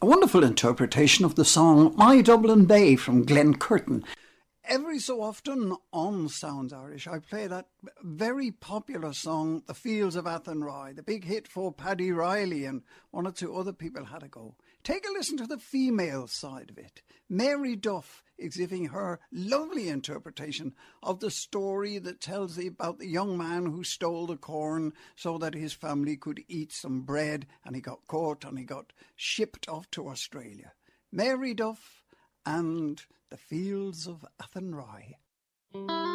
A wonderful interpretation of the song My Dublin Bay from Glenn Curtin. Every so often on Sounds Irish, I play that very popular song, The Fields of Athenry, the big hit for Paddy Riley, and one or two other people had a go. Take a listen to the female side of it. Mary Duff is giving her lovely interpretation of the story that tells about the young man who stole the corn so that his family could eat some bread, and he got caught and he got shipped off to Australia. Mary Duff and The Fields of Athenry.